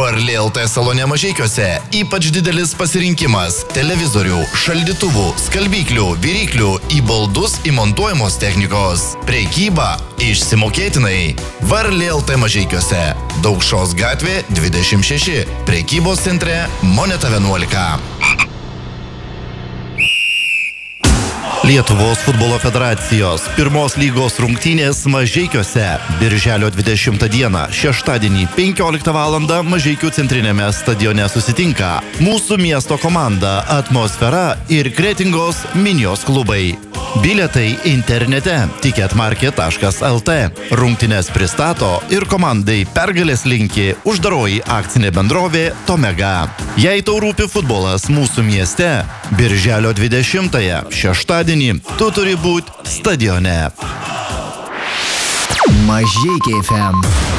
Varlė LT salone Mažeikiuose ypač didelis pasirinkimas televizorių, šaldytuvų, skalbyklių, viryklių, į baldus įmontuojamos technikos. Prekyba išsimokėtinai. Varlė LT Mažeikiuose. Daukšos gatvė 26. Prekybos centre Moneta 11. Lietuvos futbolo federacijos pirmos lygos rungtynės Mažeikiuose. Birželio 20 dieną, šeštadienį 15 val. Mažeikių centrinėme stadione susitinka mūsų miesto komanda Atmosfera ir Kretingos Minijos klubai. Bilietai internete ticketmarket.lt. Rungtynes pristato ir komandai pergalės linki uždaroji akcinė bendrovė Tomega. Jei tau rūpi futbolas mūsų mieste, Birželio 20-ąją, šeštadienį, tu turi būti stadione. Mažeikiai FM.